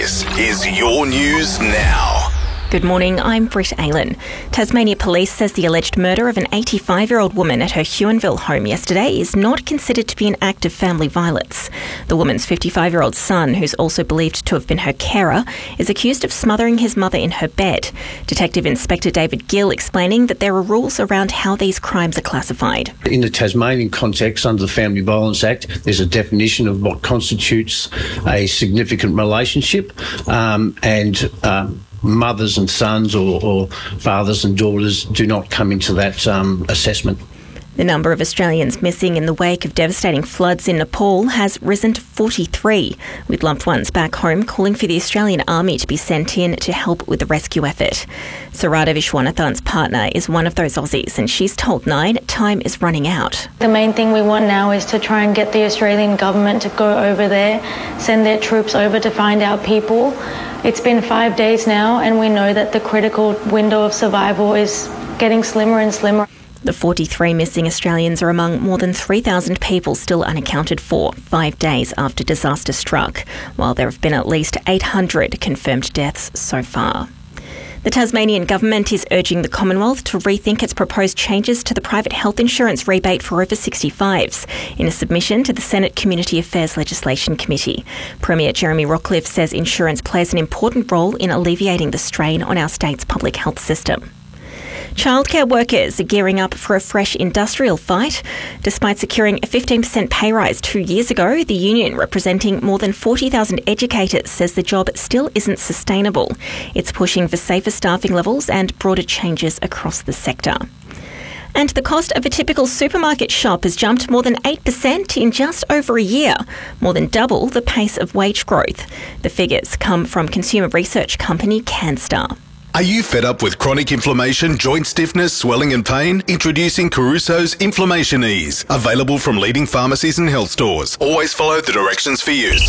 This is your news now. Good morning, I'm Britt Aylan. Tasmania Police says the alleged murder of an 85-year-old woman at her Huonville home yesterday is not considered to be an act of family violence. The woman's 55-year-old son, who's also believed to have been her carer, is accused of smothering his mother in her bed. Detective Inspector David Gill explaining that there are rules around how these crimes are classified. In the Tasmanian context, under the Family Violence Act, there's a definition of what constitutes a significant relationship, and mothers and sons or fathers and daughters do not come into that assessment. The number of Australians missing in the wake of devastating floods in Nepal has risen to 43, with loved ones back home calling for the Australian Army to be sent in to help with the rescue effort. Sarada Vishwanathan's partner is one of those Aussies, and she's told Nine time is running out. The main thing we want now is to try and get the Australian government to go over there, send their troops over to find our people. It's been 5 days now, and we know that the critical window of survival is getting slimmer and slimmer. The 43 missing Australians are among more than 3,000 people still unaccounted for 5 days after disaster struck, while there have been at least 800 confirmed deaths so far. The Tasmanian government is urging the Commonwealth to rethink its proposed changes to the private health insurance rebate for over 65s in a submission to the Senate Community Affairs Legislation Committee. Premier Jeremy Rockliff says insurance plays an important role in alleviating the strain on our state's public health system. Childcare workers are gearing up for a fresh industrial fight. Despite securing a 15% pay rise 2 years ago, the union, representing more than 40,000 educators, says the job still isn't sustainable. It's pushing for safer staffing levels and broader changes across the sector. And the cost of a typical supermarket shop has jumped more than 8% in just over a year, more than double the pace of wage growth. The figures come from consumer research company Canstar. Are you fed up with chronic inflammation, joint stiffness, swelling and pain? Introducing Caruso's Inflammation Ease. Available from leading pharmacies and health stores. Always follow the directions for use.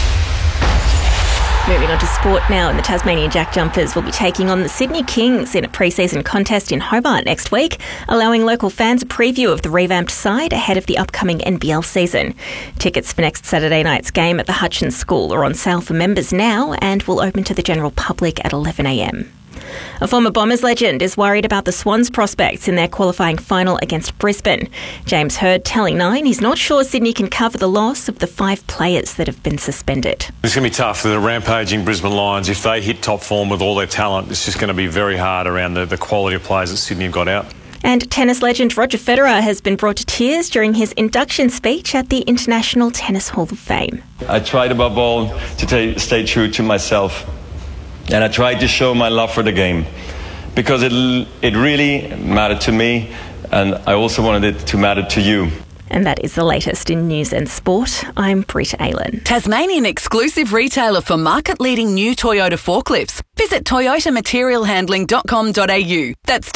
Moving on to sport now, and the Tasmanian Jack Jumpers will be taking on the Sydney Kings in a pre-season contest in Hobart next week, allowing local fans a preview of the revamped side ahead of the upcoming NBL season. Tickets for next Saturday night's game at the Hutchins School are on sale for members now and will open to the general public at 11 a.m. A former Bombers legend is worried about the Swans' prospects in their qualifying final against Brisbane. James Hird telling Nine he's not sure Sydney can cover the loss of the 5 players that have been suspended. It's going to be tough for the rampaging Brisbane Lions. If they hit top form with all their talent, it's just going to be very hard around the quality of players that Sydney have got out. And tennis legend Roger Federer has been brought to tears during his induction speech at the International Tennis Hall of Fame. I tried above all to stay true to myself. And I tried to show my love for the game because it really mattered to me, and I also wanted it to matter to you. And that is the latest in news and sport. I'm Britt Aylan. Tasmanian exclusive retailer for market-leading new Toyota forklifts. Visit toyotamaterialhandling.com.au. That's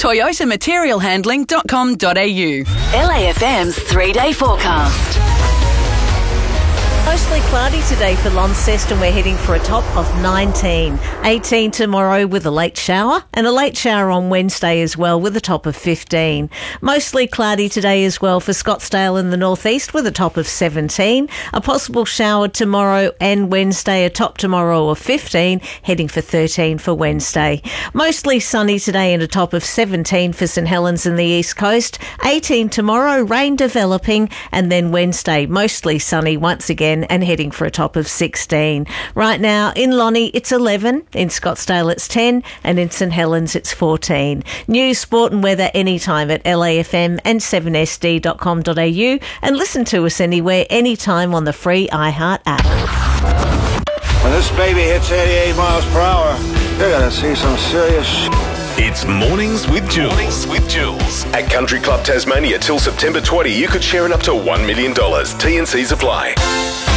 toyotamaterialhandling.com.au. LAFM's 3-day forecast. Mostly cloudy today for Launceston. We're heading for a top of 19. 18 tomorrow with a late shower, and a late shower on Wednesday as well with a top of 15. Mostly cloudy today as well for Scottsdale in the northeast with a top of 17. A possible shower tomorrow and Wednesday, a top tomorrow of 15, heading for 13 for Wednesday. Mostly sunny today and a top of 17 for St Helens in the east coast. 18 tomorrow, rain developing, and then Wednesday mostly sunny once again and heading for a top of 16. Right now in Lonnie it's 11, in Scottsdale it's 10, and in St Helens it's 14. News, sport and weather anytime at LAFM and 7sd.com.au, and listen to us anywhere, anytime on the free iHeart app. When this baby hits 88 miles per hour, you're going to see some serious shit. It's Mornings with Jules. At Country Club Tasmania till September 20, you could share in up to $1 million. T&Cs apply.